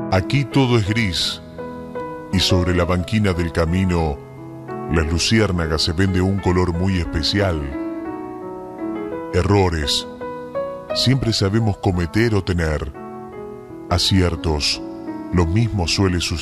Aquí todo es gris, y sobre la banquina del camino las luciérnagas se ven de un color muy especial. Errores siempre sabemos cometer o tener. Aciertos, lo mismo suele suceder.